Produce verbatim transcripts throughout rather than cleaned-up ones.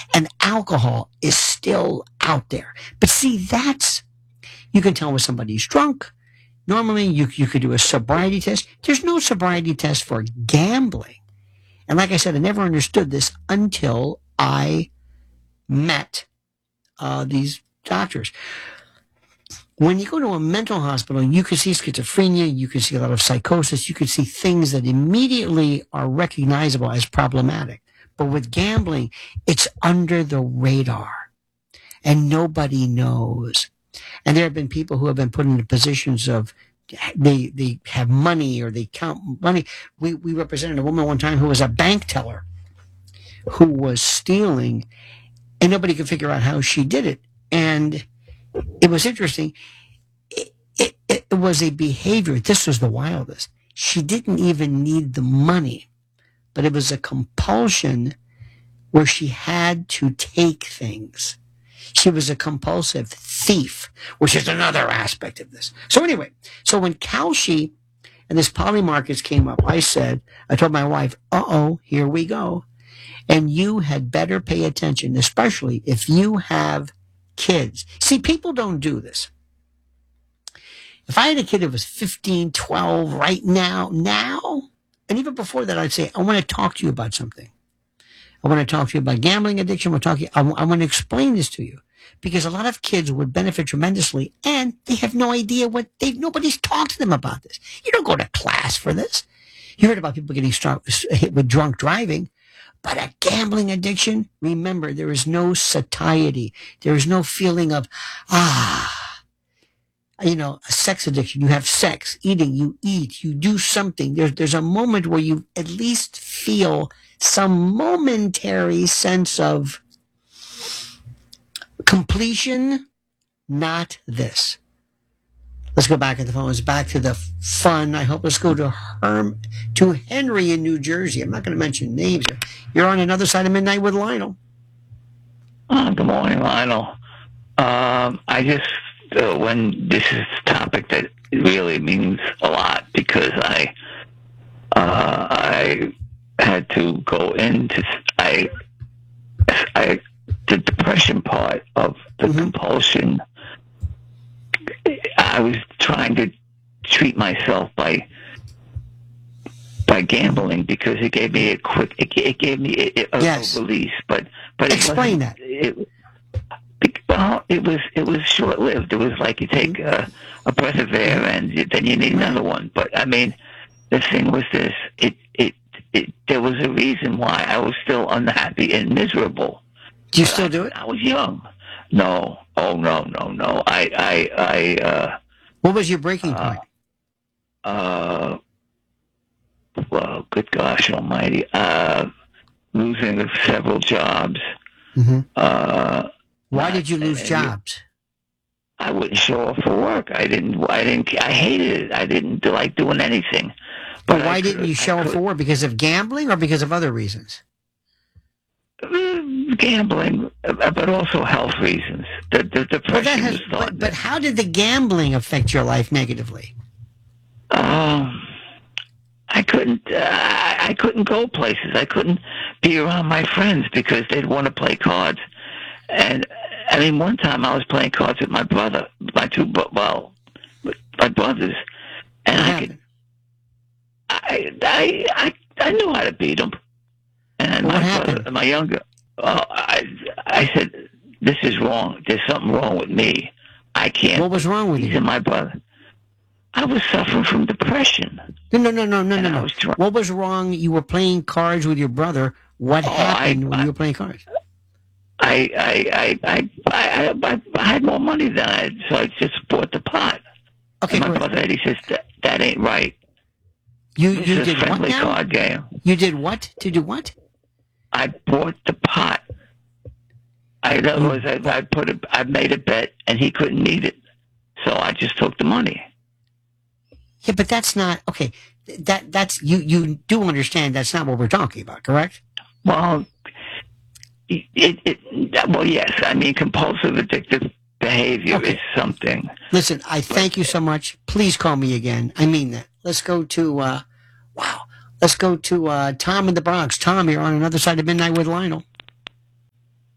And alcohol is still out there. But see, that's, you can tell when somebody's drunk. Normally, you, you could do a sobriety test. There's no sobriety test for gambling. And like I said, I never understood this until I met uh, these doctors. When you go to a mental hospital, you can see schizophrenia, you can see a lot of psychosis, you can see things that immediately are recognizable as problematic. But with gambling, it's under the radar, and nobody knows. And there have been people who have been put into positions of they they have money or they count money. We we represented a woman one time who was a bank teller who was stealing, and nobody could figure out how she did it. And it was interesting. It, it, it was a behavior. This was the wildest. She didn't even need the money, but it was a compulsion where she had to take things. She was a compulsive thief, which is another aspect of this. So anyway, so when Kalshi and this Polymarkets came up, I said, I told my wife, uh-oh, here we go. And you had better pay attention, especially if you have kids. See, people don't do this. If I had a kid that was fifteen, twelve right now, now, and even before that, I'd say, I want to talk to you about something. I want to talk to you about gambling addiction. I want to talk to you. I, I want to explain this to you because a lot of kids would benefit tremendously, and they have no idea what they. Nobody's talked to them about this. You don't go to class for this. You heard about people getting struck, hit with drunk driving, but a gambling addiction. Remember, there is no satiety. There is no feeling of ah. You know, a sex addiction. You have sex, eating. You eat. You do something. There's there's a moment where you at least feel some momentary sense of completion, not this. Let's go back at the phone. Let's back to the fun. I hope let's go to Herm, to Henry in New Jersey. I'm not going to mention names here. You're on Another Side of Midnight with Lionel. Uh, good morning, Lionel. Um, I just, uh, when this is a topic that really means a lot because I, uh, I had to go into I, I the depression part of the mm-hmm. compulsion. I was trying to treat myself by by gambling because it gave me a quick it, it gave me a, a, yes. a release. But but explain it that. It, well, it was it was short lived. It was like you take a, a breath of air and then you need another one. But I mean, the thing was this: it it. It, there was a reason why I was still unhappy and miserable. Do you still do it? I was young. No. Oh, no, no, no. I, I, I, uh... What was your breaking uh, point? Uh, well, good gosh almighty. Uh, losing several jobs. Mm-hmm. Uh... Why did you lose jobs? I wouldn't show up for work. I didn't, I didn't, I hated it. I didn't like doing anything. But why didn't you show up for work? Because of gambling or because of other reasons? Gambling, but also health reasons. The, the depression has, was not but, but how did the gambling affect your life negatively? Um, I couldn't. Uh, I couldn't go places. I couldn't be around my friends because they'd want to play cards. And I mean, one time I was playing cards with my brother, my two well, my brothers, and what I happened? could. I, I I I knew how to beat them, and what my happened? brother, my younger, uh, I I said, "This is wrong. There's something wrong with me. I can't." What was wrong with He's you? my brother. I was suffering from depression. No, no, no, no, no, and no. I no. was try- What was wrong? You were playing cards with your brother. What Oh, happened I- when I- you were playing cards? I I I I I, I, I had more money than I had, so I just bought the pot. Okay, and my wait. brother Eddie says that that ain't right. You This you is did what friendly now? card game. You did what? To do what? I bought the pot. I, in other You words, I, I put a, I made a bet, and he couldn't meet it, so I just took the money. Yeah, but that's not okay. That that's you. You do understand that's not what we're talking about, correct? Well, it, it, it well, yes. I mean, compulsive addictive behavior Okay. is something. Listen, I thank you so much. Please call me again. I mean that. Let's go to uh, wow. Let's go to uh, Tom in the Bronx. Tom, you're on Another Side of Midnight with Lionel.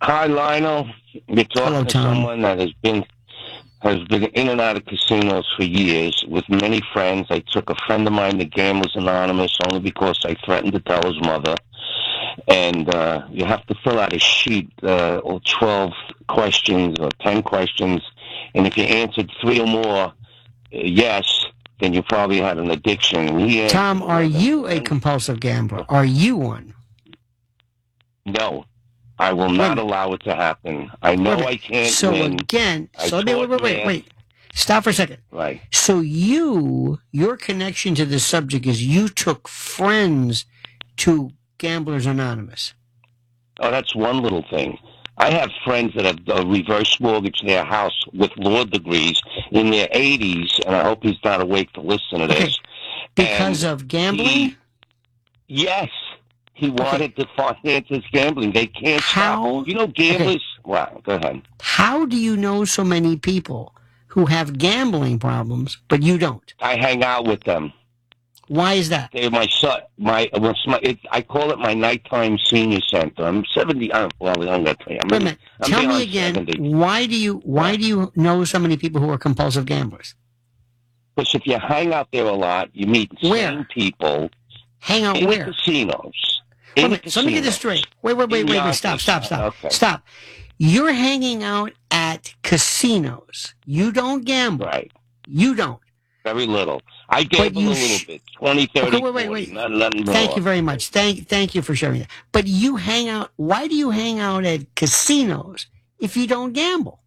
Hi, Lionel. You're talking Hello, to Tom. someone that has been has been in and out of casinos for years with many friends. I took a friend of mine to Gamblers Anonymous only because I threatened to tell his mother. And uh, you have to fill out a sheet, uh, or twelve questions or ten questions. And if you answered three or more uh, yes, then you probably had an addiction. And he answered Tom, are eleven. you a compulsive gambler? Are you one? No. I will Wait a not minute. allow it to happen. I know Wait a minute. I can't So win. again, I so let me, wait, taught wait, wait, math. wait. Stop for a second. Right. So you, your connection to this subject is you took friends to Gamblers Anonymous. Oh, that's one little thing. I have friends that have uh, reverse mortgaged their house with law degrees in their eighties, and I hope he's not awake to listen to Okay. this. Because And of gambling? he- yes. He wanted to finance his gambling. They can't How- stop. You know, gamblers... Wow, go ahead. How do you know so many people who have gambling problems, but you don't? I hang out with them. Why is that? They're my son. My, well, my it, I call it my nighttime senior center. I'm seventy. I'm, well, I'm going to tell you. I'm Wait a minute. I'm Tell me beyond again, seventy. why do you why Right. do you know so many people who are compulsive gamblers? Because if you hang out there a lot, you meet Where? same people Hang out in where? casinos. Wait a In minute, so let me get this casinos. straight. Wait, wait, wait, In wait, wait. Yonkers. Stop, stop, stop. Okay. Stop. You're hanging out at casinos. You don't gamble. Right. You don't. Very little. I gamble you a sh- little bit. twenty, thirty, Okay, wait, wait, forty. wait. Not, nothing more. Thank you very much. Thank thank you for sharing that. But you hang out, why do you hang out at casinos if you don't gamble?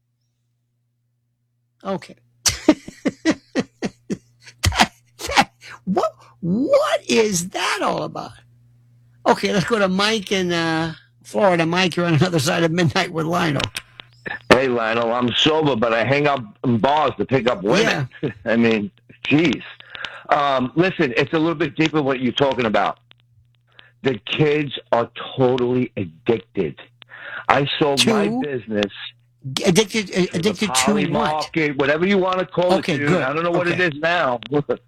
Okay. That- that- what what is that all about? Okay, let's go to Mike in uh, Florida. Mike, you're on another side of midnight with Lionel. Hey, Lionel, I'm sober, but I hang out in bars to pick up women. I mean, geez. Um, listen, it's a little bit deeper what you're talking about. The kids are totally addicted. I sold To? my business Addicted uh, to addicted the to poly what? market, whatever you want to call Okay, it. Dude. good. I don't know what Okay. it is now.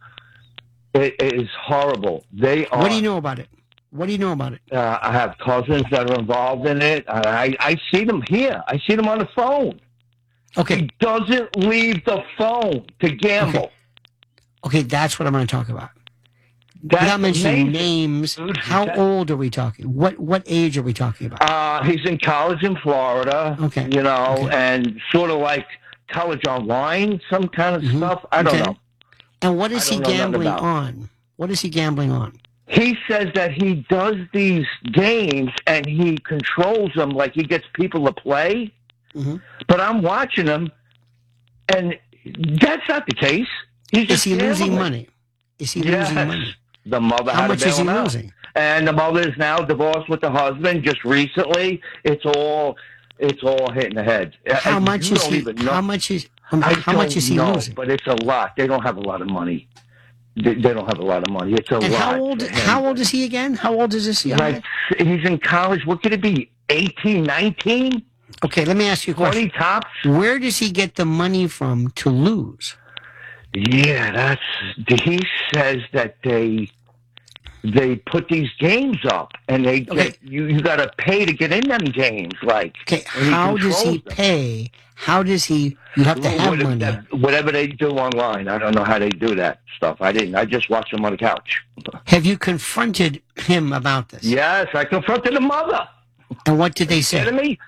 It is horrible. They are. What do you know about it? What do you know about it? Uh, I have cousins that are involved in it. I, I see them here. I see them on the phone. Okay, He doesn't leave the phone to gamble. okay, that's what I'm going to talk about. That's Without mentioning amazing, names, dude. how That- old are we talking? What what age are we talking about? Uh, he's in college in Florida. Okay. You know, Okay. and sort of like college online, some kind of Mhm. stuff. I don't Okay. know. And what is I he don't know nothing gambling about. on? What is he gambling on? He says that he does these games and he controls them like he gets people to play. Mhm. But I'm watching him, and that's not the case. He's Is just he losing gambling. money? Is he Yes. losing money? The mother How had much to bail is he him out. losing? And the mother is now divorced with the husband just recently. It's all it's all hitting the head. How And much you is don't he? even know. How much is? um, I how much don't is he know, losing? But it's a lot. They don't have a lot of money. They, they don't have a lot of money. It's a And lot. how old? for him. How old is he again? How old is this young Like, man? he's in college. What could it be? eighteen, nineteen, Okay, let me ask you a question. twenty tops? Where does he get the money from to lose? Yeah, that's. He says that they they put these games up, and they get, Okay. you you got to pay to get in them games. Like, Okay, and he how does he controls them. pay? How does he? You have to have Whatever, money. that- whatever they do online. I don't know how they do that stuff. I didn't. I just watched them on the couch. Have you confronted him about this? Yes, I confronted the mother. And what did they Kidding say? me?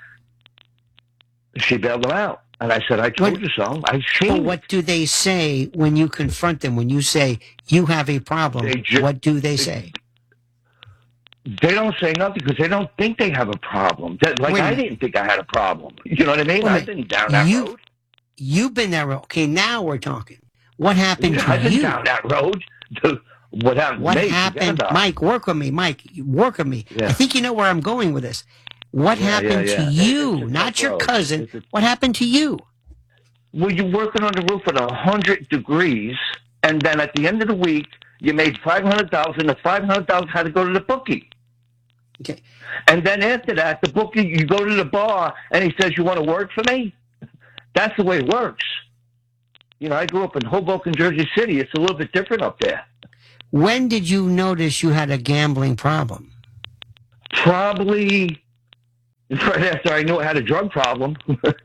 She bailed him out. And I said, I told What- you so. I But seen what do they say when you confront them? When you say you have a problem, They ju- what do they say? it. They don't say nothing because they don't think they have a problem. That, like, Wait a I minute. didn't think I had a problem. You know what I mean? Wait a I've minute. been down that You- road. You've been there. Okay, now we're talking. What happened I've to been you? down that road. What happened What to me? happened, Forget about it. Mike? Work with me, Mike. Work with me. Yeah. I think you know where I'm going with this. What Yeah, happened yeah, to yeah. you, It's a not tough your road. cousin? It's a- What happened to you? Well, you're working on the roof at one hundred degrees, and then at the end of the week, you made five hundred thousand dollars. The five hundred thousand dollars had to go to the bookie. Okay. And then after that, the bookie, you go to the bar, and he says, you want to work for me? That's the way it works. You know, I grew up in Hoboken, Jersey City. It's a little bit different up there. When did you notice you had a gambling problem? Probably Right after I knew I had a drug problem.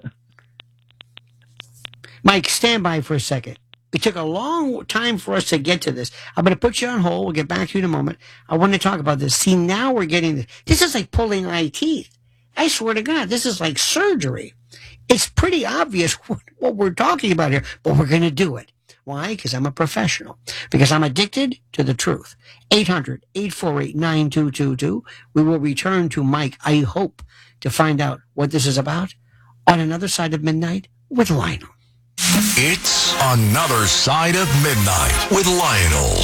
Mike, stand by for a second. It took a long time for us to get to this. I'm going to put you on hold. We'll get back to you in a moment. I want to talk about this. See, now we're getting this. This is like pulling eye teeth. I swear to God, this is like surgery. It's pretty obvious what, what we're talking about here, but we're going to do it. Why? Because I'm a professional. Because I'm addicted to the truth. eight hundred, eight four eight, nine two two two. We will return to Mike, I hope, to find out what this is about on Another Side of Midnight with Lionel. It's Another Side of Midnight with Lionel.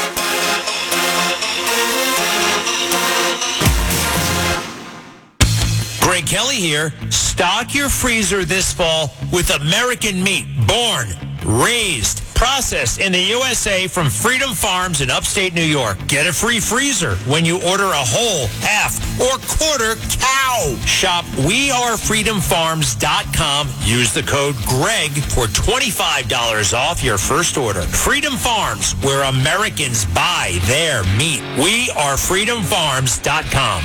Greg Kelly here. Stock your freezer this fall with American meat, born, raised, processed in the U S A from Freedom Farms in upstate New York. Get a free freezer when you order a whole, half, or quarter cow. Shop we are freedom farms dot com. Use the code GREG for twenty-five dollars off your first order. Freedom Farms, where Americans buy their meat. we are freedom farms dot com.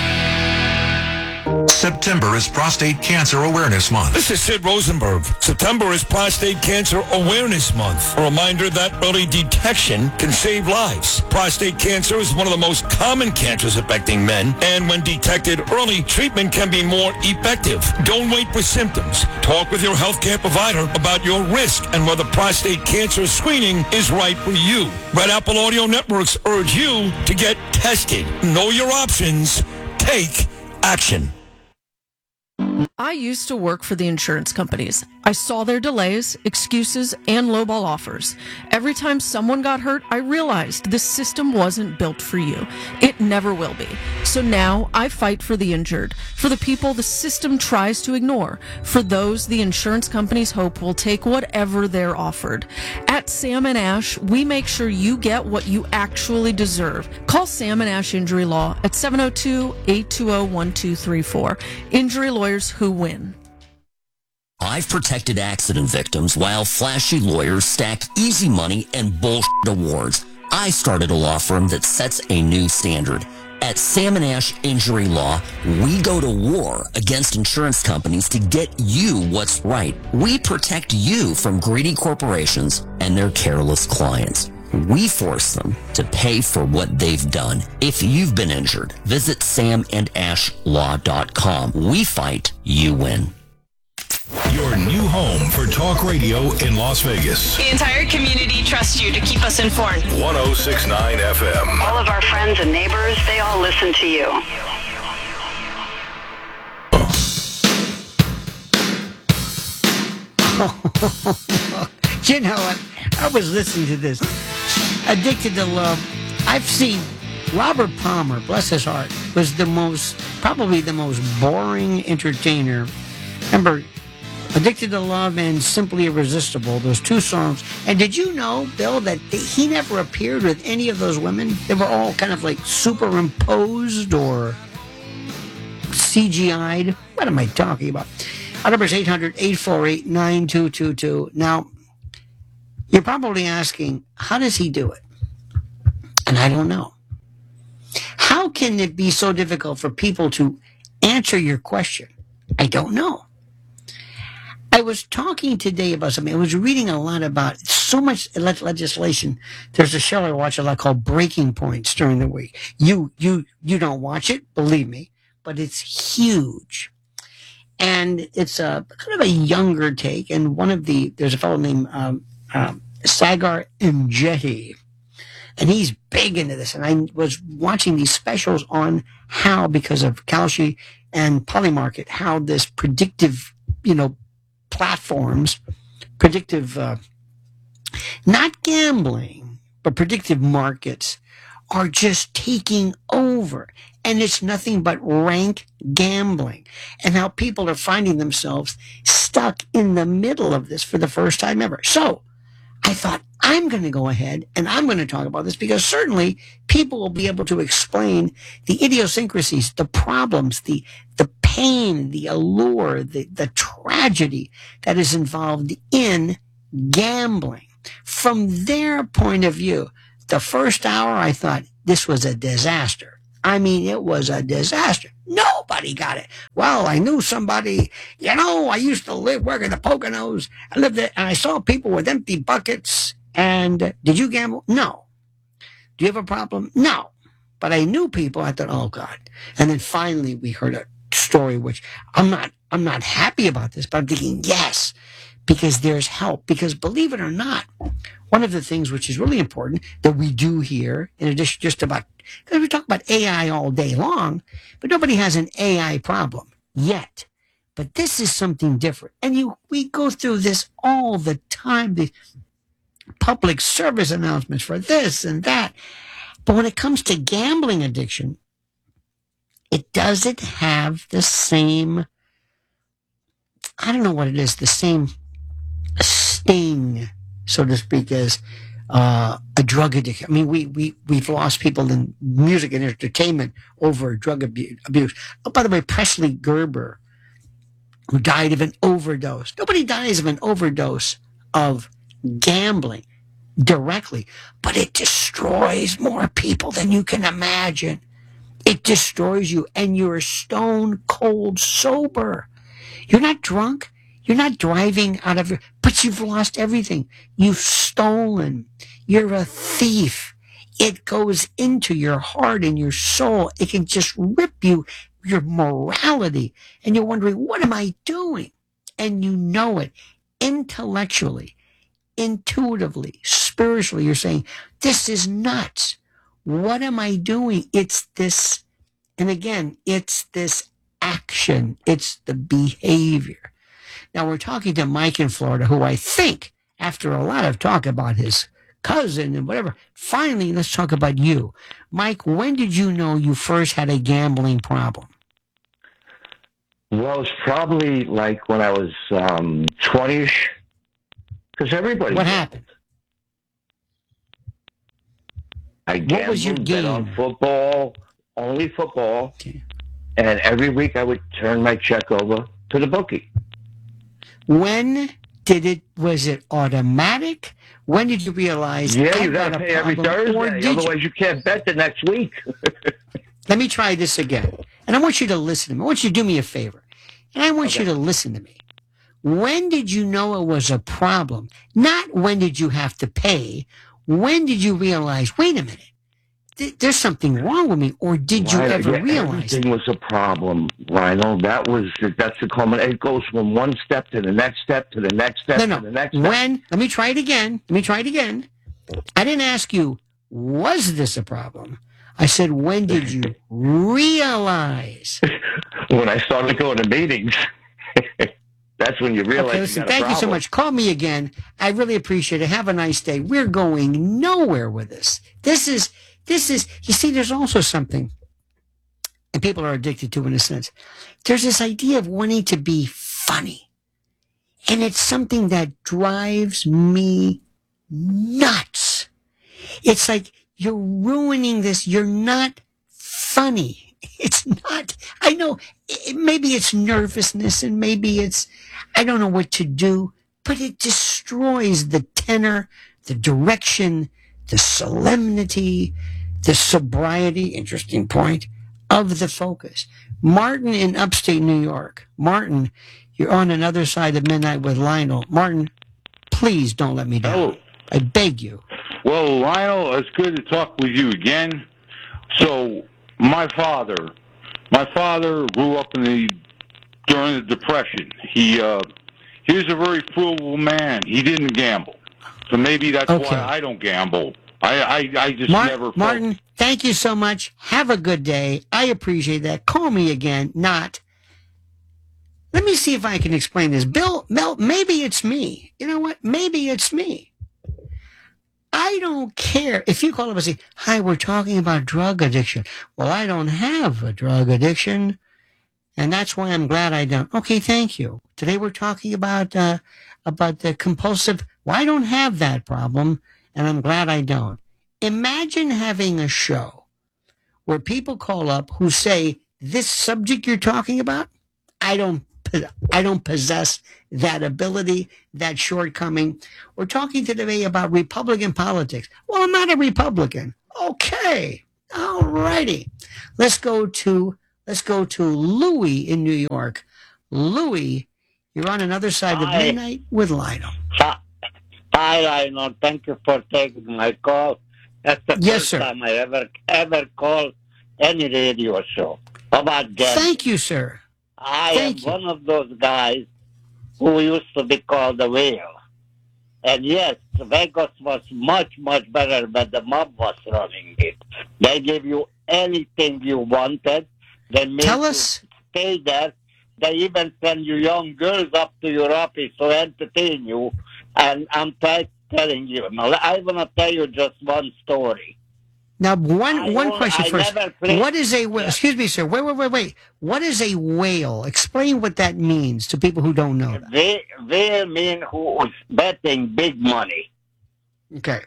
September is Prostate Cancer Awareness Month. This is Sid Rosenberg. September is Prostate Cancer Awareness Month. A reminder that early detection can save lives. Prostate cancer is one of the most common cancers affecting men, and when detected early, treatment can be more effective. Don't wait for symptoms. Talk with your healthcare provider about your risk and whether prostate cancer screening is right for you. Red Apple Audio Networks urge you to get tested. Know your options. Take action. I used to work for the insurance companies. I saw their delays, excuses, and lowball offers. Every time someone got hurt, I realized this system wasn't built for you. It never will be. So now I fight for the injured, for the people the system tries to ignore, for those the insurance companies hope will take whatever they're offered. At Sam and Ash, we make sure you get what you actually deserve. Call Sam and Ash Injury Law at seven oh two, eight two oh, one two three four. Injury lawyers who win. I've protected accident victims while flashy lawyers stack easy money and bullshit awards. I started a law firm that sets a new standard. At Sam and Ash Injury Law, we go to war against insurance companies to get you what's right. We protect you from greedy corporations and their careless clients. We force them to pay for what they've done. If you've been injured, visit sam and ash law dot com. We fight, you win. Your new home for talk radio in Las Vegas. The entire community trusts you to keep us informed. one oh six point nine F M. All of our friends and neighbors, they all listen to you. You know what? I was listening to this. Addicted to Love. I've seen Robert Palmer, bless his heart, was the most, probably the most boring entertainer. Remember, Addicted to Love and Simply Irresistible, those two songs. And did you know, Bill, that they, he never appeared with any of those women? They were all kind of like superimposed or C G I'd. What am I talking about? Our number is eight hundred, eight four eight, nine two two two. Now, you're probably asking, how does he do it? And I don't know. How can it be so difficult for people to answer your question? I don't know. I was talking today about something. I was reading a lot about so much legislation. There's a show I watch a lot called Breaking Points during the week. You, you, you don't watch it, believe me, but it's huge. And it's a kind of a younger take. And one of the, there's a fellow named um, um, Sagar Enjeti, and he's big into this. And I was watching these specials on how, because of Kalshi and Polymarket, how this predictive, you know, platforms, predictive, uh, not gambling, but predictive markets are just taking over. And it's nothing but rank gambling. And how people are finding themselves stuck in the middle of this for the first time ever. So I thought, I'm going to go ahead and I'm going to talk about this, because certainly people will be able to explain the idiosyncrasies, the problems, the the pain, the allure, the, the tragedy that is involved in gambling. From their point of view, the first hour I thought this was a disaster. I mean, it was a disaster. Nobody got it. Well, I knew somebody, you know, I used to live, work in the Poconos. I lived there, and I saw people with empty buckets. And uh, did you gamble? No. Do you have a problem? No. But I knew people. I thought, oh, God. And then finally we heard a story, which I'm not, I'm not happy about this, but I'm thinking, yes, because there's help. Because believe it or not, one of the things which is really important that we do here, in addition just about, because we talk about A I all day long, but nobody has an A I problem yet. But this is something different. And you, we go through this all the time, the public service announcements for this and that. But when it comes to gambling addiction, it doesn't have the same, I don't know what it is, the same sting, so to speak, as uh, a drug addiction. I mean, we, we, we've lost people in music and entertainment over drug abu- abuse. Oh, by the way, Presley Gerber, who died of an overdose. Nobody dies of an overdose of gambling directly, but it destroys more people than you can imagine. It destroys you, and you're stone cold sober. You're not drunk. You're not driving out of your, but you've lost everything. You've stolen. You're a thief. It goes into your heart and your soul. It can just rip you, your morality. And you're wondering, what am I doing? And you know it intellectually, intuitively, spiritually. You're saying, this is nuts. What am I doing? It's this, and again, it's this action. It's the behavior. Now, we're talking to Mike in Florida, who I think, after a lot of talk about his cousin and whatever, finally, let's talk about you. Mike, when did you know you first had a gambling problem? Well, it's probably like when I was um, twenty-ish, because everybody... What happened? I gambled, what was your game? Bet on football, only football, okay. And every week I would turn my check over to the bookie. When did it, was it automatic? When did you realize? Yeah, I've you got to pay every Thursday, otherwise you? you can't bet the next week. Let me try this again. And I want you to listen to me. I want you to do me a favor. And I want okay. you to listen to me. When did you know it was a problem? Not when did you have to pay. When did you realize, wait a minute, th- there's something wrong with me? Or did you Right, ever yeah, realize everything was a problem, Lionel? That was, that's the culmination. It goes from one step to the next step to the next step no, no. to the next step. When, let me try it again. Let me try it again. I didn't ask you, was this a problem? I said, when did you realize? When I started going to meetings. That's when you realize okay, you listen, got a thank problem. you so much. Call me again. I really appreciate it. Have a nice day. We're going nowhere with this. This is, this is, you see, there's also something, and people are addicted to in a sense. There's this idea of wanting to be funny. And it's something that drives me nuts. It's like, you're ruining this. You're not funny. It's not, I know, it, maybe it's nervousness and maybe it's, I don't know what to do, but it destroys the tenor, the direction, the solemnity, the sobriety, interesting point, of the focus. Martin in upstate New York. Martin, you're on another side of midnight with Lionel. Martin, please don't let me down. Oh. I beg you. Well, Lionel, it's good to talk with you again. So, my father, my father grew up in the during the Depression. He uh, he was a very frugal man. He didn't gamble, so maybe that's okay. why I don't gamble. I I, I just Mar- never. Felt- Martin, thank you so much. Have a good day. I appreciate that. Call me again. Not. Let me see if I can explain this. Bill, Mel, maybe it's me. You know what? Maybe it's me. I don't care if you call up and say, hi, we're talking about drug addiction. Well, I don't have a drug addiction, and that's why I'm glad I don't. Okay, thank you. Today we're talking about uh, about the compulsive. Well, I don't have that problem, and I'm glad I don't. Imagine having a show where people call up who say, this subject you're talking about, I don't I don't possess that ability, that shortcoming. We're talking today about Republican politics. Well, I'm not a Republican. Okay. All righty. Let's go to let's go to Louis in New York. Louis, you're on another side of Hi. midnight with Lionel. Hi, hi, Lionel. Thank you for taking my call. That's the Yes, first sir. time I ever ever called any radio show about gambling. Thank you, sir. I Thank am one of those guys who used to be called the whale. And yes, Vegas was much, much better when the mob was running it. They gave you anything you wanted. They made Tell you us. stay there. They even send you young girls up to your office to entertain you. And I'm t- telling you, now, I want to tell you just one story. Now, one I one won't- question I first. never played- What is a whale? Yeah. Excuse me, sir. Wait, wait, wait, wait. What is a whale? Explain what that means to people who don't know. That. They, they mean who was betting big money. Okay.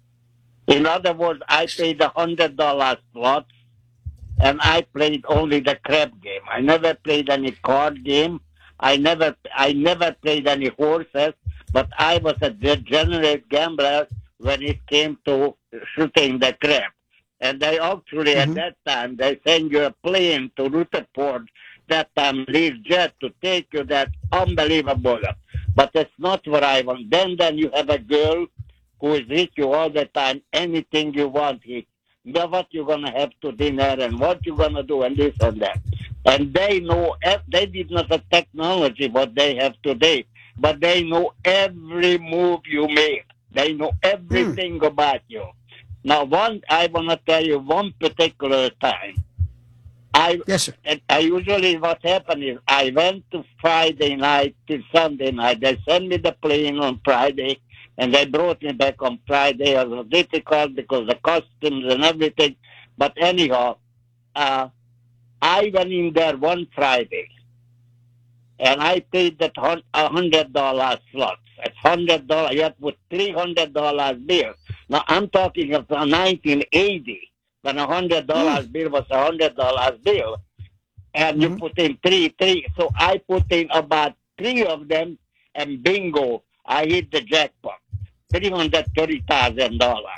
In other words, I paid a hundred dollar slots, and I played only the crab game. I never played any card game. I never, I never played any horses. But I was a degenerate gambler when it came to shooting the crab. And they actually Mm-hmm. at that time they send you a plane to Rutherford. That time Learjet to take you. That unbelievable. But that's not what I want. Then, then you have a girl who is with you all the time, anything you want. He, know what you're going to have to dinner and what you're going to do and this and that. And they know, they did not have technology what they have today, but they know every move you make. They know everything mm. about you. Now, one, I want to tell you one particular time. I, yes, sir. I usually what happened is I went to Friday night to Sunday night. They sent me the plane on Friday, and they brought me back on Friday. It was difficult because the customs and everything. But anyhow, uh, I went in there one Friday, and I paid that one hundred dollar slot. At one hundred dollars, you have to put three hundred dollar bill. Now, I'm talking of nineteen eighty, when a one hundred dollar mm. bill was a one hundred dollar bill. And mm-hmm. you put in three, three. So I put in about three of them, and bingo, I hit the jackpot. three hundred thirty thousand dollars.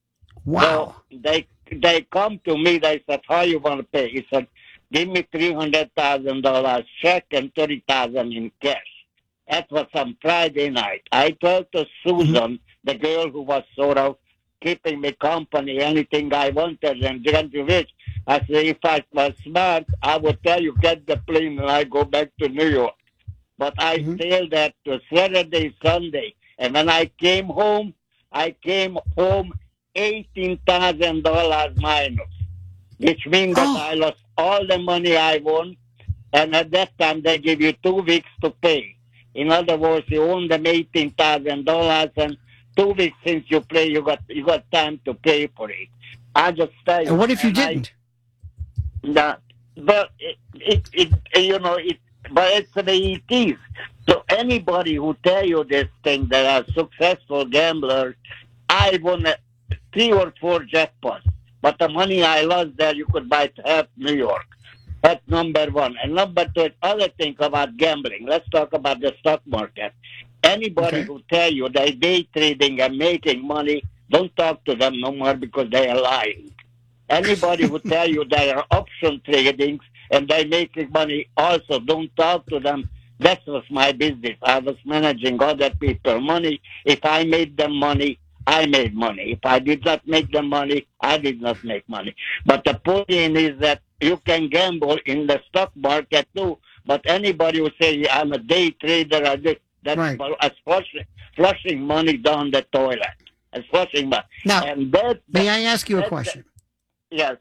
Wow. So they, they come to me, they said, how you want to pay? He said, give me three hundred thousand dollars check and thirty thousand dollars in cash. That was on Friday night. I told to Susan, mm-hmm. the girl who was sort of keeping me company, anything I wanted, and get rich. I said, if I was smart, I would tell you, get the plane and I go back to New York. But I mm-hmm. sailed that to Saturday, Sunday. And when I came home, I came home eighteen thousand dollars minus, which means that oh. I lost all the money I won. And at that time, they give you two weeks to pay. In other words, you own them eighteen thousand dollars, and two weeks since you play, you got you got time to pay for it. I just tell you. And what if you didn't? I, no, but it, it, it, you know, it, but it's the way it is. So anybody who tell you this thing that are successful gamblers, I won a, three or four jackpots, but the money I lost there, you could buy half New York. That's number one. And number two, other thing about gambling. Let's talk about the stock market. Anybody okay. who tell you they're day trading and making money, don't talk to them no more because they are lying. Anybody who tell you they are option trading and they're making money, also don't talk to them. That was my business. I was managing other people's money. If I made them money, I made money. If I did not make them money, I did not make money. But the point is that you can gamble in the stock market too. But anybody who say I'm a day trader, I do, that's right. as flushing, flushing money down the toilet. As flushing money. Now, and that, may that, I ask you a that, question? That, yes.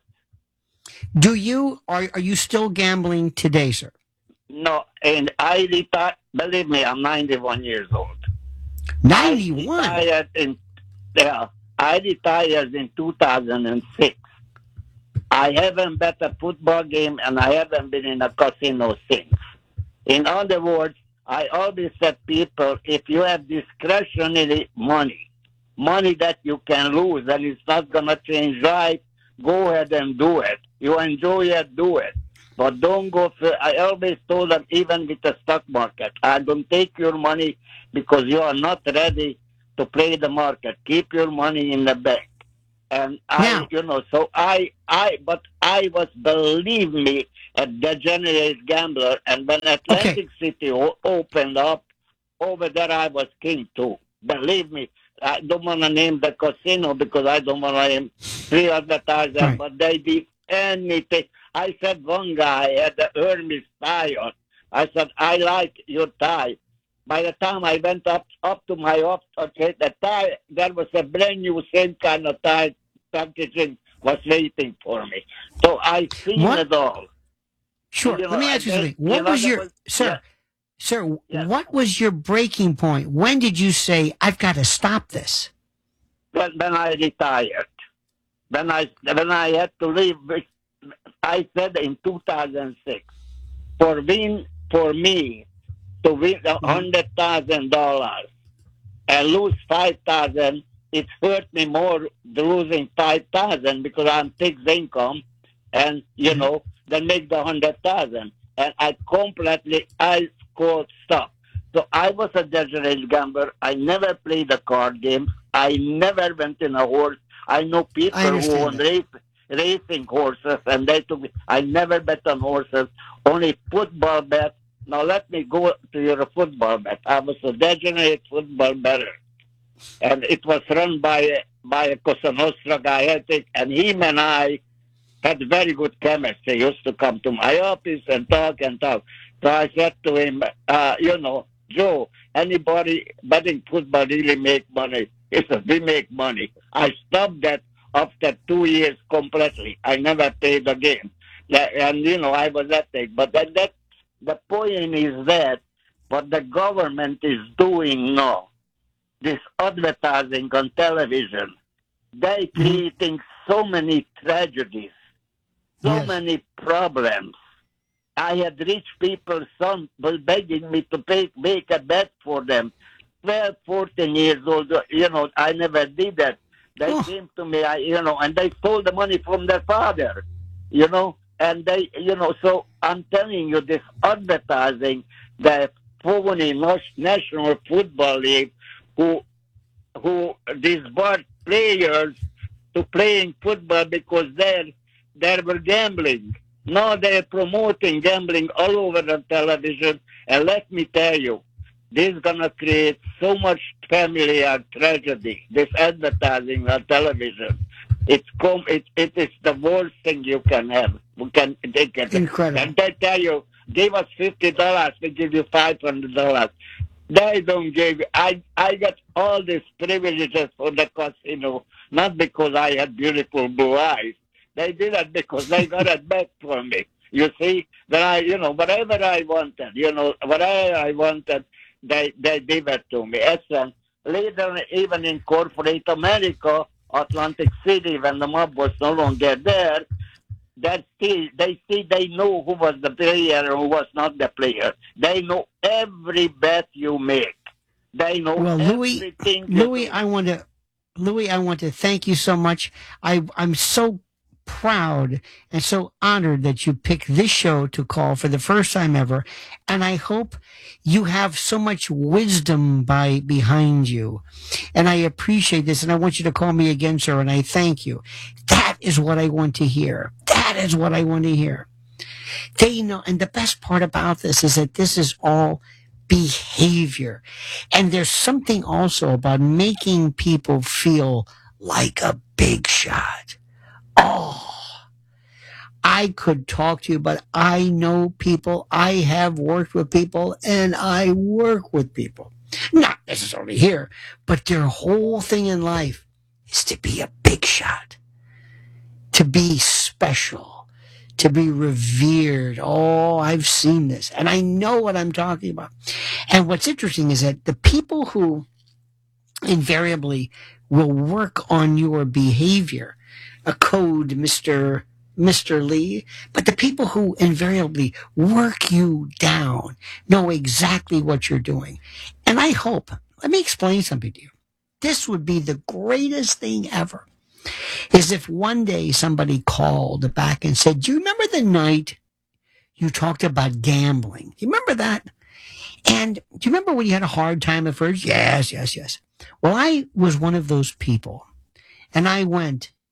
Do you are are you still gambling today, sir? No, and I retired. Believe me, I'm ninety-one years old. ninety-one. I retired in, yeah, I retired in two thousand six. I haven't bet a football game, and I haven't been in a casino since. In other words, I always said people, if you have discretionary money, money that you can lose and it's not going to change life, go ahead and do it. You enjoy it, do it. But don't go for, I always told them, even with the stock market, I don't take your money because you are not ready to play the market. Keep your money in the bank. And I, Now- you know, so I, I, but I was, believe me, a degenerate gambler. And when Atlantic City o- opened up, over there I was king too. Believe me, I don't want to name the casino because I don't want to name three advertisers, Right. but they did anything. I said one guy had the Hermes tie on. I said, I like your tie. By the time I went up up to my office, okay, the tie, there was a brand new same kind of tie packaging was waiting for me. So I seen What? it all. Sure. You know, Let me I ask you guess- something. you What know, was there your was- sir? yeah. Sir, Yes. what was your breaking point? When did you say I've got to stop this? When, when I retired, when I when I had to leave, I said in two thousand six, for win for me to win a hundred thousand dollars and lose five thousand, it hurt me more losing five thousand because I'm fixed income, and you know, than make the hundred thousand. And I completely I scored stuff. So I was a degenerate gambler. I never played the card games. I never went in a horse. I know people I who understand own that. race, racing horses, and they took me. I never bet on horses. Only football bet. Now let me go to your football bet. I was a degenerate football bettor, and it was run by by a Cosa Nostra guy, I think, and him and I had very good chemistry. He used to come to my office and talk and talk. So I said to him, uh, you know, Joe, anybody betting football really make money? He said, we make money. I stopped that after two years completely. I never played again. That- And, you know, I was that thing. But that, that the point is that what the government is doing now, this advertising on television, they creating so many tragedies, so Yes. many problems. I had rich people, some were begging me to pay, make a bet for them. twelve, fourteen years old, you know, I never did that. They Oh. came to me, I, you know, and they stole the money from their father, you know, and they, you know, so I'm telling you, this advertising, the phony Nas- National Football League, who, who disbarred players to playing football because they're, they were gambling. Now they're promoting gambling all over the television, and let me tell you, this is gonna create so much family uh, tragedy. This advertising on television, it's com- it, it is the worst thing you can have. We can they can Incredible. and they tell you, give us fifty dollars, we give you five hundred dollars. They don't give. I I got all these privileges for the casino, not because I had beautiful blue eyes. They did it because they got it back for me. You see, that I, you know, whatever I wanted, you know, whatever I wanted, they they gave it to me. And then later, even in corporate America, Atlantic City, when the mob was no longer there, that still they see they know who was the player and who was not the player. They know every bet you make. They know Well, Louis, everything. you Louis, do. I want to, Louis, I want to thank you so much. I, I'm so proud and so honored that you picked this show to call for the first time ever, and I hope you have so much wisdom by behind you, and I appreciate this, and I want you to call me again, sir, and I thank you. That is what I want to hear. That is what I want to hear. They know, and the best part about this is that this is all behavior. And there's something also about making people feel like a big shot. Oh, I could talk to you, but I know people. I have worked with people, and I work with people. Not necessarily here, but their whole thing in life is to be a big shot, to be special, to be revered. Oh, I've seen this, and I know what I'm talking about. And what's interesting is that the people who invariably will work on your behavior, a code, Mister Mister Lee, but the people who invariably work you down know exactly what you're doing. And I hope, let me explain something to you. This would be the greatest thing ever, is if one day somebody called back and said, do you remember the night you talked about gambling? Do you remember that? And do you remember when you had a hard time at first? Yes, yes, yes. Well, I was one of those people. And I went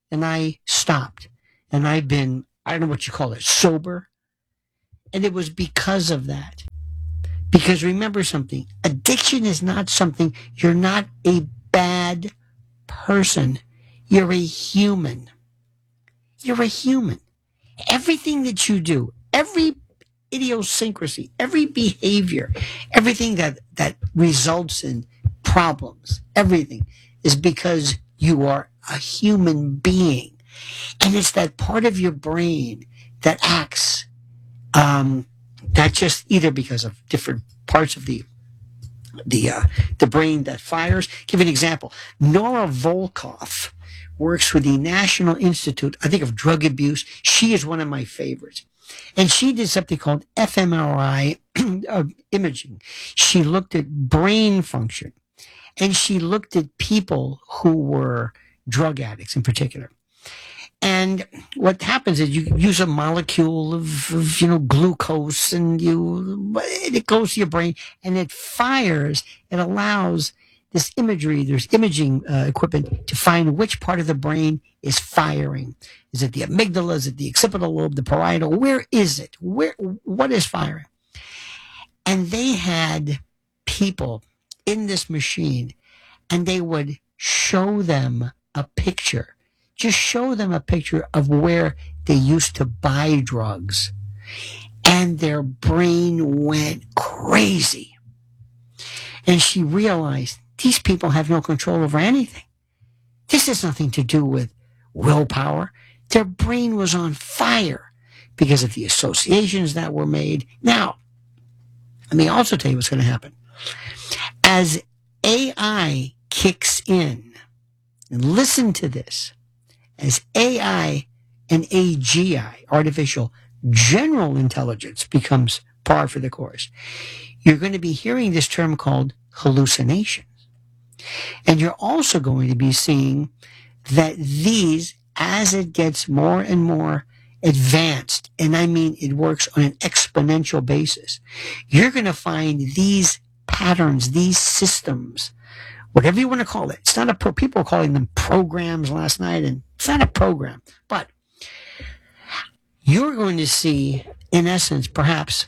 and I stopped. And I've been, I don't know what you call it, sober. And it was because of that. Because remember something, addiction is not something, you're not a bad person. You're a human. You're a human. Everything that you do, every idiosyncrasy, every behavior, everything that, that results in problems, everything is because you are a human being. And it's that part of your brain that acts, um, not just either because of different parts of the the uh, the brain that fires. Give an example. Nora Volkoff works with the National Institute, I think, of Drug Abuse. She is one of my favorites. And she did something called fMRI uh, imaging. She looked at brain function, and she looked at people who were drug addicts in particular. And what happens is you use a molecule of, of, you know, glucose, and you, it goes to your brain and it fires. It allows this imagery, there's imaging uh, equipment to find which part of the brain is firing. Is it the amygdala? Is it the occipital lobe, the parietal? Where is it? Where, what is firing? And they had people in this machine, and they would show them a picture. Just show them a picture of where they used to buy drugs, and their brain went crazy. And she realized these people have no control over anything. This has nothing to do with willpower. Their brain was on fire because of the associations that were made. Now, let me also tell you what's going to happen. As A I kicks in, and listen to this, as A I and A G I, artificial general intelligence, becomes par for the course, you're going to be hearing this term called hallucinations. And you're also going to be seeing that these, as it gets more and more advanced, and I mean it works on an exponential basis, you're going to find these patterns, these systems, whatever you want to call it. It's not a pro, people were calling them programs last night, and it's not a program, but you're going to see, in essence, perhaps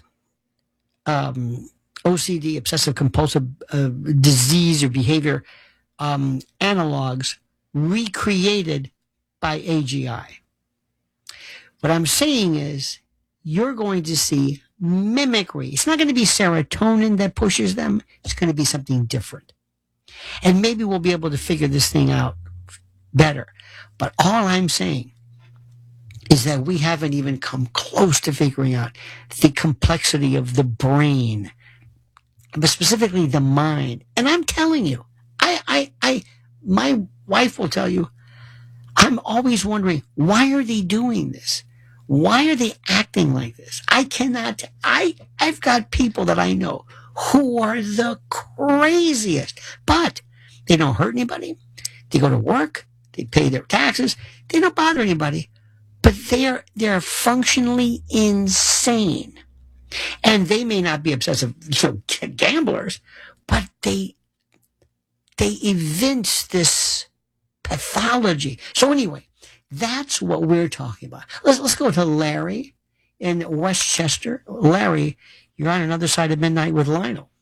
um, O C D, obsessive compulsive uh, disease or behavior um, analogs recreated by A G I. What I'm saying is you're going to see mimicry. It's not going to be serotonin that pushes them. It's going to be something different. And maybe we'll be able to figure this thing out better. But all I'm saying is that we haven't even come close to figuring out the complexity of the brain, but specifically the mind. And I'm telling you, I, I, I, my wife will tell you, I'm always wondering, why are they doing this? Why are they acting like this? I cannot, I, I've got people that I know who are the craziest, but they don't hurt anybody. They go to work, they pay their taxes, they don't bother anybody, but they're, they're functionally insane. And they may not be obsessive, you know, gamblers, but they, they evince this pathology. So anyway, that's what we're talking about. Let's, let's go to Larry in Westchester. Larry, you're on another side of midnight with Lionel.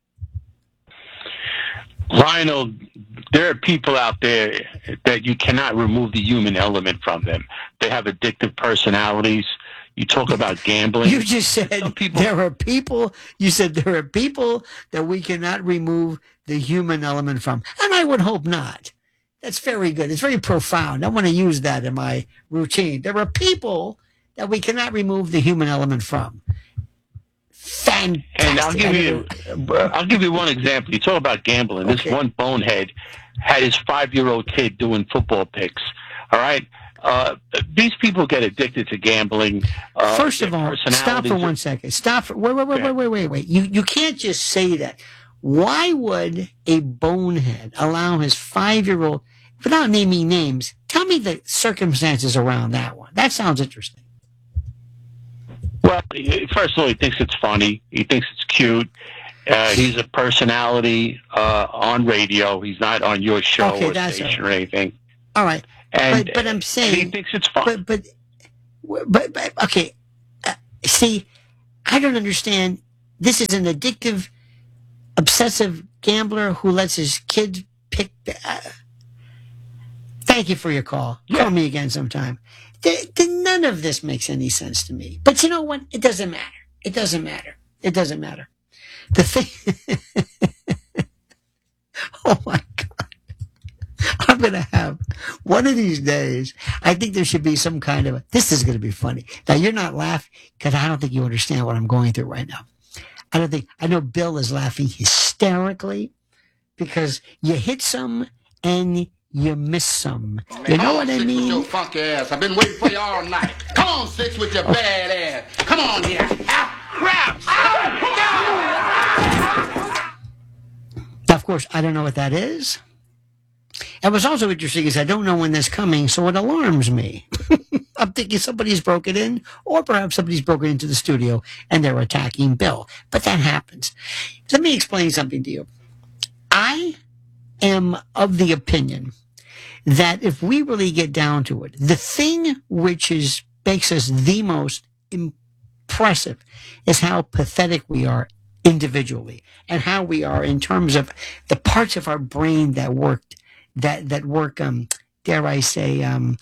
Lionel, there are people out there that you cannot remove the human element from them. They have addictive personalities. You talk about gambling. You just said people, there are people, you said there are people that we cannot remove the human element from. And I would hope not. That's very good. It's very profound. I want to use that in my routine. There are people that we cannot remove the human element from. Fantastic. And I'll give you, I'll give you one example. You talk about gambling. Okay. This one bonehead had his five-year-old kid doing football picks. All right. Uh, these people get addicted to gambling. Uh, First of all, stop for one second. Stop for wait, wait, wait, wait, wait, wait, wait. You you can't just say that. Why would a bonehead allow his five-year-old, without naming names, tell me the circumstances around that one? That sounds interesting. Well, first of all, he thinks it's funny. He thinks it's cute. Uh, he's a personality uh, on radio. He's not on your show okay, or station right. or anything. All right. And, but, but I'm saying, and he thinks it's fun. But, but, but, but okay. Uh, see, I don't understand. This is an addictive, obsessive gambler who lets his kids pick. The, uh, thank you for your call. Yeah. Call me again sometime. The, the, none of this makes any sense to me. But you know what? It doesn't matter. It doesn't matter. It doesn't matter. The thing. Oh my God. I'm going to have one of these days. I think there should be some kind of, a, this is going to be funny. Now you're not laughing because I don't think you understand what I'm going through right now. I don't think, I know Bill is laughing hysterically because you hit some and you miss some. You know what I mean? With your funky ass. I've been waiting for you all night. Come on, Six, with your oh. bad ass. Come on here. Ah, crap. Now, of course, I don't know what that is. And what's also interesting is I don't know when that's coming, so it alarms me. I'm thinking somebody's broken in, or perhaps somebody's broken into the studio and they're attacking Bill. But that happens. Let me explain something to you. I am of the opinion that if we really get down to it, the thing which is makes us the most impressive is how pathetic we are individually and how we are in terms of the parts of our brain that worked that that work um dare I say um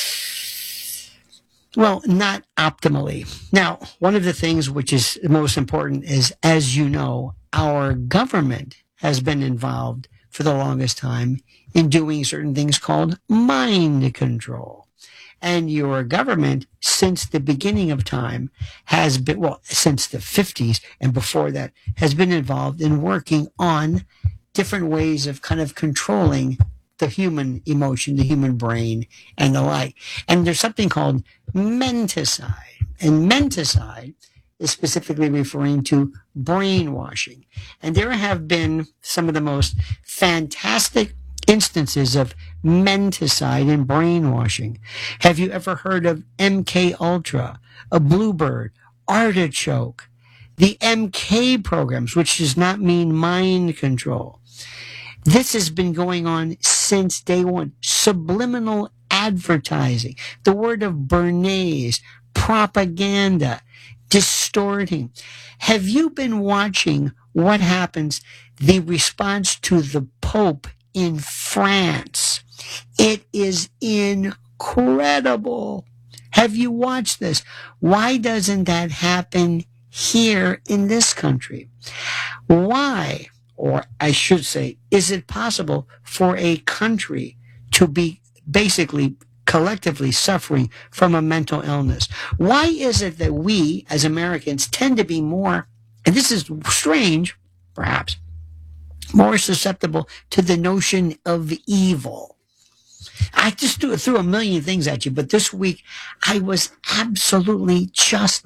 well not optimally. Now, one of the things which is most important is, as you know, our government has been involved for the longest time in doing certain things called mind control. And your government, since the beginning of time, has been, well, since the fifties and before that, has been involved in working on different ways of kind of controlling the human emotion, the human brain, and the like. And there's something called menticide. And menticide is specifically referring to brainwashing. And there have been some of the most fantastic instances of menticide and brainwashing. Have you ever heard of M K Ultra, a Bluebird, Artichoke, the M K programs, which does not mean mind control? This has been going on since day one. Subliminal advertising, the word of Bernays, propaganda, distorting. Have you been watching what happens, the response to the Pope in France? It is incredible. Have you watched this? Why doesn't that happen here in this country? Why, or I should say, is it possible for a country to be basically collectively suffering from a mental illness? Why is it that we as Americans tend to be more, and this is strange, perhaps, more susceptible to the notion of evil? I just threw, threw a million things at you, but this week I was absolutely just,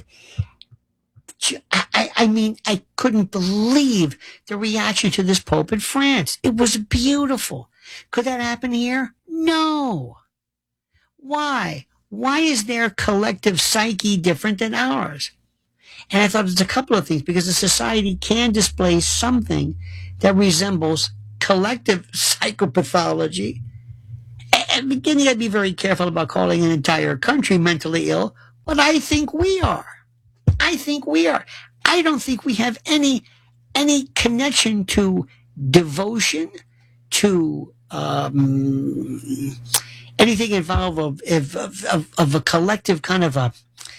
I, I mean, I couldn't believe the reaction to this Pope in France. It was beautiful. Could that happen here? No. Why? Why is their collective psyche different than ours? And I thought there's a couple of things, because a society can display something that resembles collective psychopathology. At the beginning, I'd be very careful about calling an entire country mentally ill, but I think we are. I think we are. I don't think we have any any connection to devotion, to um, anything involved of, of, of, of a collective kind of a...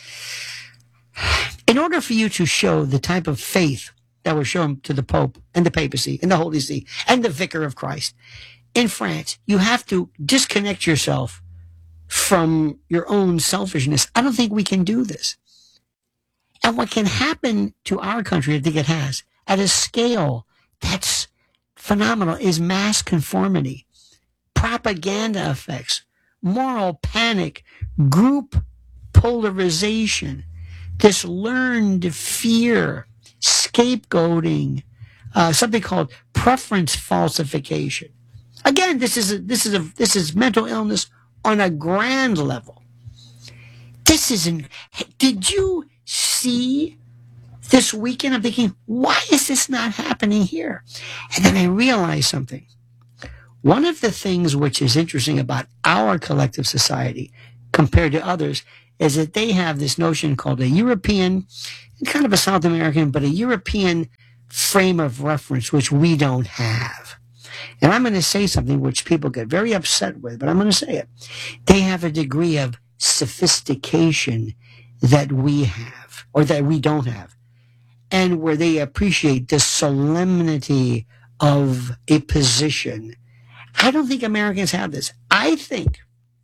In order for you to show the type of faith that was shown to the Pope and the papacy and the Holy See and the Vicar of Christ in France, you have to disconnect yourself from your own selfishness. I don't think we can do this. And what can happen to our country, I think it has, at a scale that's phenomenal, is mass conformity, propaganda effects, moral panic, group polarization, this learned fear, scapegoating, uh, something called preference falsification. Again, this is a, this is a this is mental illness on a grand level. This isn't. Did you see this weekend? I'm thinking, why is this not happening here? And then I realized something. One of the things which is interesting about our collective society compared to others is that they have this notion called a European, kind of a South American, but a European frame of reference, which we don't have. And I'm going to say something which people get very upset with, but I'm going to say it. They have a degree of sophistication that we have, or that we don't have, and where they appreciate the solemnity of a position. I don't think Americans have this. I think,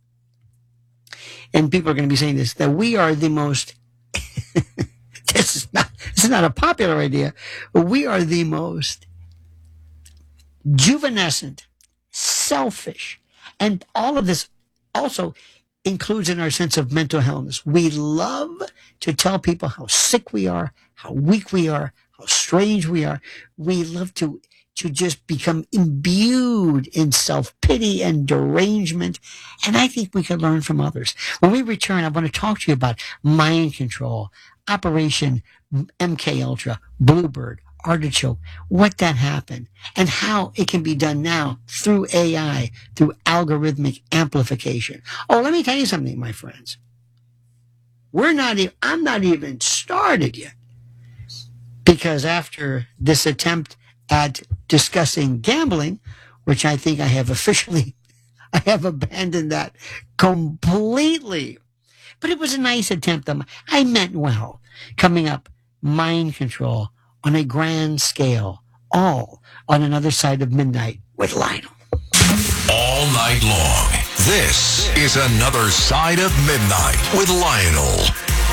and people are going to be saying this, that we are the most, this is not, this is not a popular idea, but we are the most juvenescent, selfish, and all of this also includes in our sense of mental illness. We love to tell people how sick we are, how weak we are, how strange we are. We love to to just become imbued in self-pity and derangement. And I think we could learn from others. When we return, I want to talk to you about mind control, Operation M K Ultra, Bluebird, Artichoke, what that happened, and how it can be done now through A I, through algorithmic amplification. Oh, let me tell you something, my friends. We're not even, I'm not even started yet. Because after this attempt at discussing gambling, which I think I have officially, I have abandoned that completely. But it was a nice attempt. I meant well. Coming up, mind control on a grand scale, all on Another Side of Midnight with Lionel. All night long, this is Another Side of Midnight with Lionel.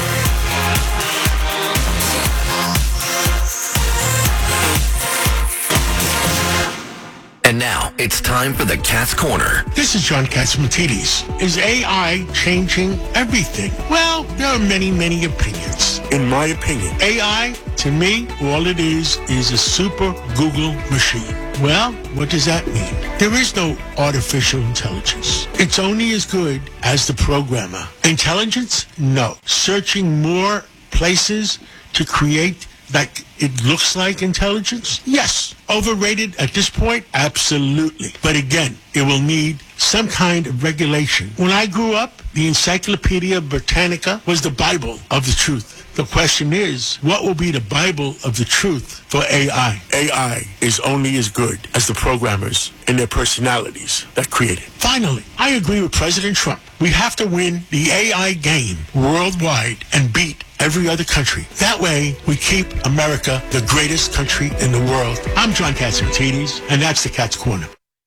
And now, it's time for the Cat's Corner. This is John Catsimatidis. Is A I changing everything? Well, there are many, many opinions. In my opinion, A I, to me, all it is is a super Google machine. Well, what does that mean? There is no artificial intelligence. It's only as good as the programmer. Intelligence? No. Searching more places to create that it looks like intelligence? Yes. Overrated at this point? Absolutely. But again, it will need some kind of regulation. When I grew up, the Encyclopedia Britannica was the Bible of the truth. The question is, what will be the Bible of the truth for A I? A I is only as good as the programmers and their personalities that create it. Finally, I agree with President Trump. We have to win the A I game worldwide and beat every other country. That way, we keep America the greatest country in the world. I'm John Catsimatidis, and that's the Cat's Corner.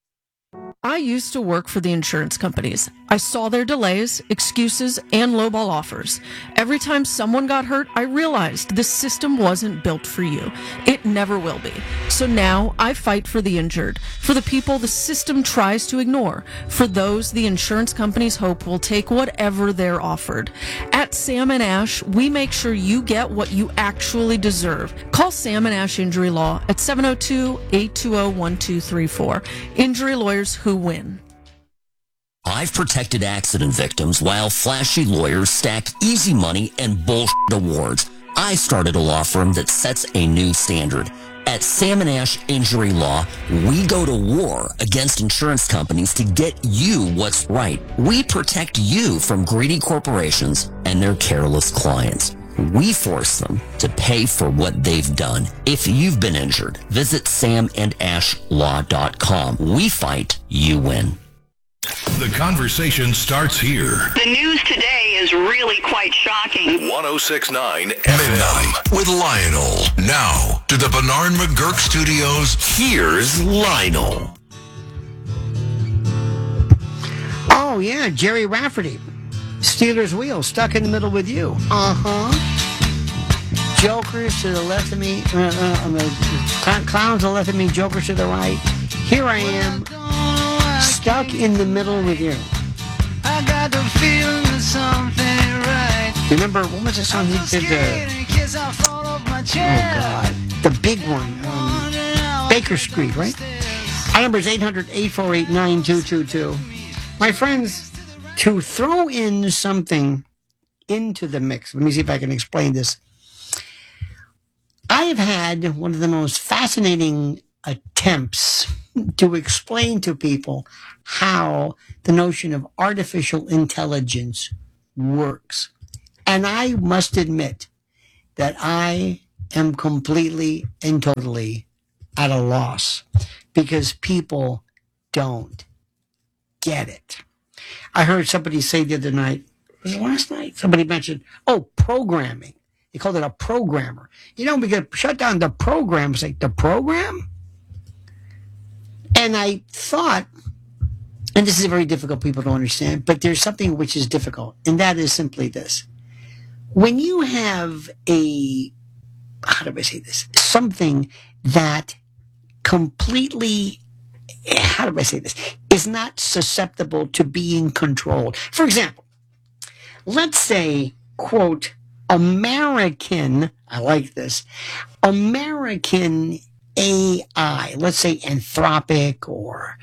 I used to work for the insurance companies. I saw their delays, excuses, and lowball offers. Every time someone got hurt, I realized this system wasn't built for you. It never will be. So now I fight for the injured, for the people the system tries to ignore, for those the insurance companies hope will take whatever they're offered. At Sam and Ash, we make sure you get what you actually deserve. Call Sam and Ash Injury Law at seven oh two, eight two oh, one two three four. Injury lawyers who win. I've protected accident victims while flashy lawyers stack easy money and bullshit awards. I started a law firm that sets a new standard. At Sam and Ash Injury Law, we go to war against insurance companies to get you what's right. We protect you from greedy corporations and their careless clients. We force them to pay for what they've done. If you've been injured, visit sam and ash law dot com. We fight, you win. The conversation starts here. The news today is really quite shocking. ten sixty-nine Midnight with Lionel. Now to the Bernard McGurk Studios. Here's Lionel. Oh, yeah, Jerry Rafferty. Steelers wheel, stuck in the middle with you. Uh-huh. Jokers to the left of me. Uh, uh, the cl- clowns to the left of me, jokers to the right. Here I am, stuck in the middle with you. I got the feeling that something right. Remember, what was the song he did? Uh, oh, God. The big one. Um, Baker Street, right? Our number is eight hundred, eight four eight, nine two two two. My friends, to throw in something into the mix, let me see if I can explain this. I have had one of the most fascinating attempts to explain to people how the notion of artificial intelligence works. And I must admit that I am completely and totally at a loss because people don't get it. I heard somebody say the other night, was it last night? Somebody mentioned, oh, programming. They called it a programmer. You know, we could shut down the program. It's like, the program? And I thought, and this is very difficult people to understand, but there's something which is difficult, and that is simply this. When you have a, how do I say this? Something that completely, how do I say this, is not susceptible to being controlled. For example, let's say, quote, American, I like this, American A I, let's say Anthropic or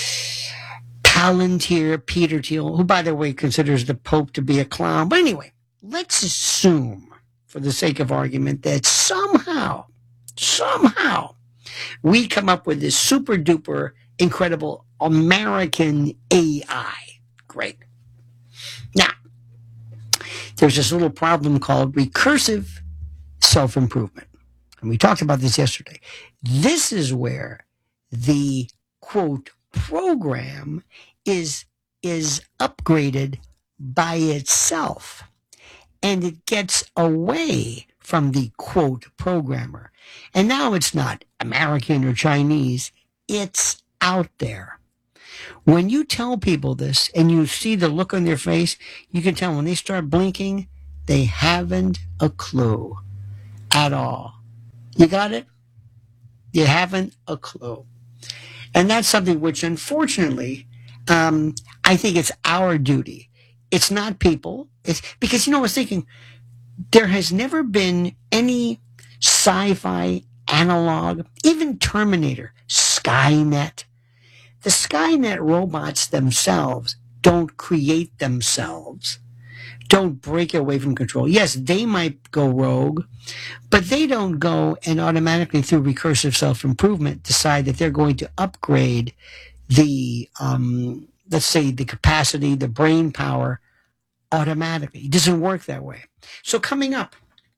Palantir, Peter Thiel, who, by the way, considers the Pope to be a clown. But anyway, let's assume, for the sake of argument, that somehow, somehow, we come up with this super duper incredible American A I. Great. Now, there's this little problem called recursive self-improvement. And we talked about this yesterday. This is where the, quote, program is, is upgraded by itself. And it gets away from the, quote, programmer. And now it's not American or Chinese. It's out there. When you tell people this and you see the look on their face, you can tell when they start blinking, they haven't a clue at all. You got it? You haven't a clue. And that's something which, unfortunately, um, I think it's our duty. It's not people. It's because, you know, I was thinking, there has never been any sci-fi analog, even Terminator, Skynet. The Skynet robots themselves don't create themselves, don't break away from control. Yes, they might go rogue, but they don't go and automatically, through recursive self-improvement, decide that they're going to upgrade the, um, let's say, the capacity, the brain power automatically. It doesn't work that way. So coming up,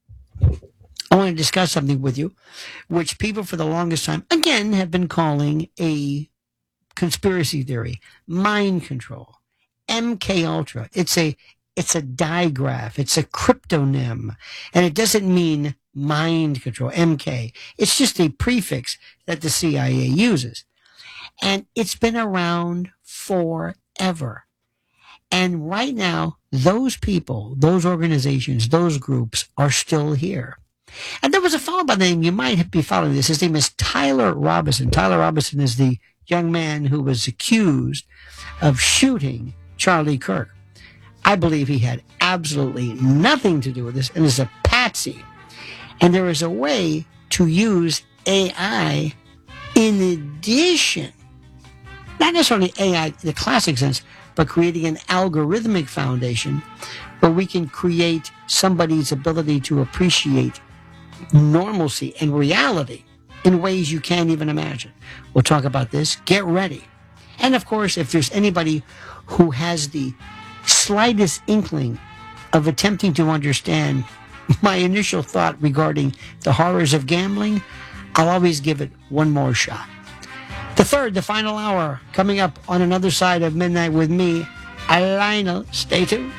I want to discuss something with you, which people for the longest time, again, have been calling a conspiracy theory, mind control, M K Ultra. It's a it's a digraph. It's a cryptonym, and it doesn't mean mind control. M K. It's just a prefix that the C I A uses, and it's been around forever. And right now, those people, those organizations, those groups are still here. And there was a fellow by the name, you might be following this. His name is Tyler Robinson. Tyler Robinson is the young man who was accused of shooting Charlie Kirk. I believe he had absolutely nothing to do with this and is a patsy. And there is a way to use A I in addition, not necessarily A I in the classic sense, but creating an algorithmic foundation where we can create somebody's ability to appreciate normalcy and reality in ways you can't even imagine. We'll talk about this. Get ready. And of course, if there's anybody who has the slightest inkling of attempting to understand my initial thought regarding the horrors of gambling, I'll always give it one more shot. The third, the final hour, coming up on another side of Midnight with me, Lionel. Stay tuned.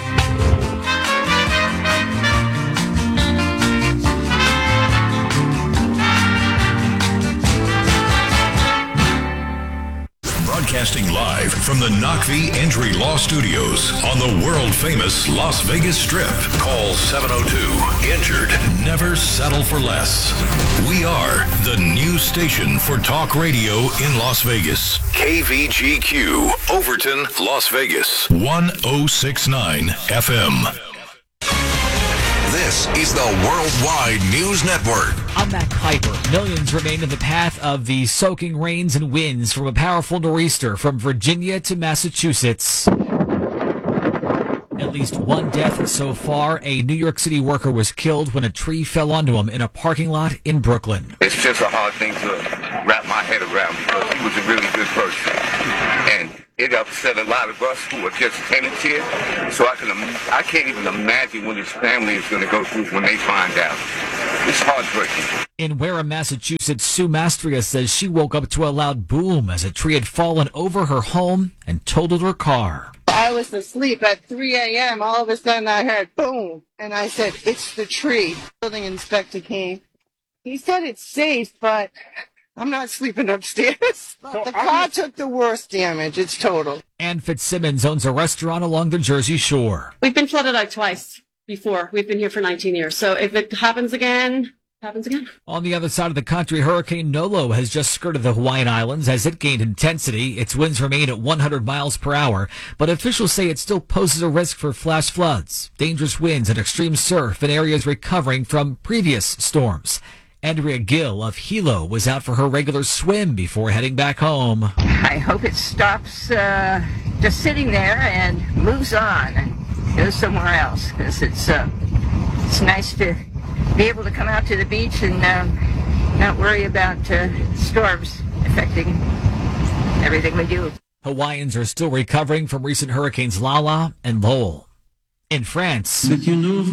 Broadcasting live from the Knockvie Entry Law Studios on the world-famous Las Vegas Strip. Call seven oh two, injured. Never settle for less. We are the new station for talk radio in Las Vegas. K V G Q, Overton, Las Vegas. one oh six point nine F M. This is the Worldwide News Network. I'm Matt Kuiper. Millions remain in the path of the soaking rains and winds from a powerful nor'easter from Virginia to Massachusetts. At At least one death so far. A New York City worker was killed when a tree fell onto him in a parking lot in Brooklyn. It's just a hard thing to wrap my head around because he was a really good person. And it upset a lot of us who are just tenants here. So I can, I can't even imagine what his family is going to go through when they find out. It's heartbreaking. In Wareham, Massachusetts, Sue Mastria says she woke up to a loud boom as a tree had fallen over her home and totaled her car. I was asleep at three a.m. All of a sudden I heard boom, and I said, it's the tree. Building inspector came. He said it's safe, but I'm not sleeping upstairs. But the car took the worst damage. It's total. Ann Fitzsimmons owns a restaurant along the Jersey Shore. We've been flooded out twice before. We've been here for nineteen years. So if it happens again, happens again. On the other side of the country, Hurricane Nolo has just skirted the Hawaiian Islands as it gained intensity. Its winds remain at one hundred miles per hour, but officials say it still poses a risk for flash floods, dangerous winds, and extreme surf in areas recovering from previous storms. Andrea Gill of Hilo was out for her regular swim before heading back home. I hope it stops uh, just sitting there and moves on and goes somewhere else, because it's, uh, it's nice to be able to come out to the beach and um, not worry about uh, storms affecting everything we do. Hawaiians are still recovering from recent hurricanes Lala and Lowell. In France, Pope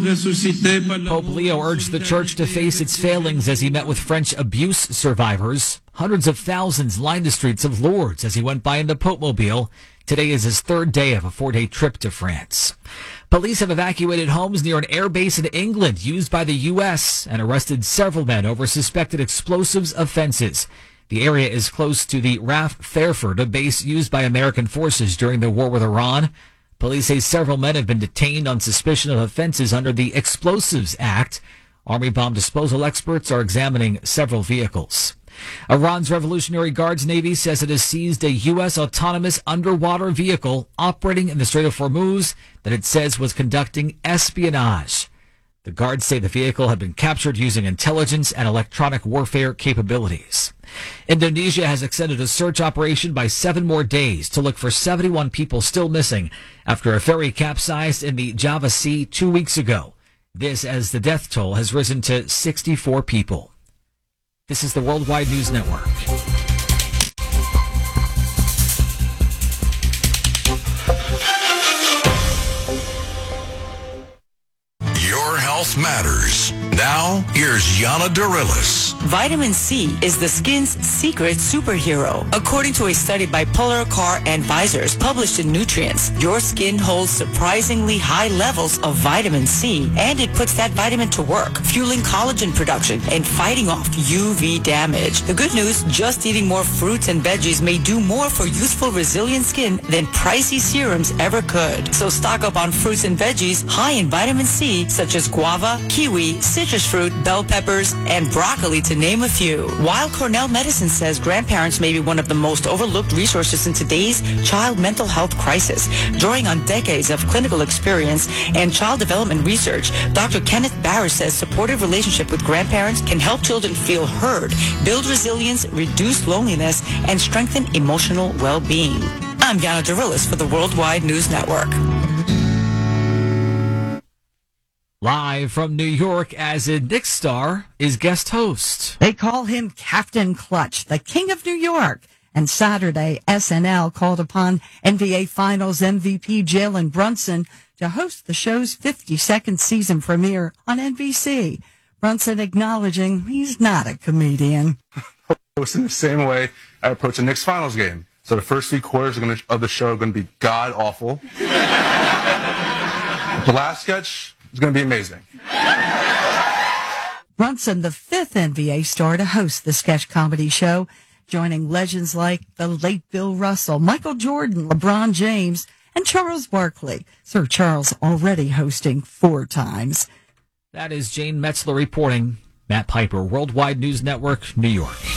Leo urged the church to face its failings as he met with French abuse survivors. Hundreds of thousands lined the streets of Lourdes as he went by in the Pope-mobile. Today is his third day of a four-day trip to France. Police have evacuated homes near an airbase in England used by the U S and arrested several men over suspected explosives offenses. The area is close to the R A F Fairford, a base used by American forces during the war with Iran. Police say several men have been detained on suspicion of offenses under the Explosives Act. Army bomb disposal experts are examining several vehicles. Iran's Revolutionary Guards Navy says it has seized a U S autonomous underwater vehicle operating in the Strait of Hormuz that it says was conducting espionage. The guards say the vehicle had been captured using intelligence and electronic warfare capabilities. Indonesia has extended a search operation by seven more days to look for seventy-one people still missing after a ferry capsized in the Java Sea two weeks ago. This as the death toll has risen to sixty-four people. This is the Worldwide News Network. Your health matters. Now, here's Yana Darilis. Vitamin C is the skin's secret superhero. According to a study by Polar Car Advisors published in Nutrients, your skin holds surprisingly high levels of vitamin C, and it puts that vitamin to work, fueling collagen production and fighting off U V damage. The good news, just eating more fruits and veggies may do more for youthful, resilient skin than pricey serums ever could. So stock up on fruits and veggies high in vitamin C, such as guava, kiwi, citrus fruit, bell peppers, and broccoli, to name a few. While Cornell Medicine says grandparents may be one of the most overlooked resources in today's child mental health crisis, drawing on decades of clinical experience and child development research, Doctor Kenneth Barris says supportive relationship with grandparents can help children feel heard, build resilience, reduce loneliness, and strengthen emotional well-being. I'm Yana Darilis for the Worldwide News Network. Live from New York, as in Nick Star is guest host. They call him Captain Clutch, the King of New York. And Saturday, S N L called upon N B A Finals M V P Jalen Brunson to host the show's fifty-second season premiere on N B C. Brunson acknowledging he's not a comedian. Hosting the same way I approach a Knicks Finals game. So the first three quarters are gonna, of the show are going to be god-awful. The last sketch is going to be amazing. Brunson, the fifth N B A star to host the sketch comedy show, joining legends like the late Bill Russell, Michael Jordan, LeBron James, and Charles Barkley. Sir Charles already hosting four times. That is Jane Metzler reporting. Matt Piper, Worldwide News Network, New York.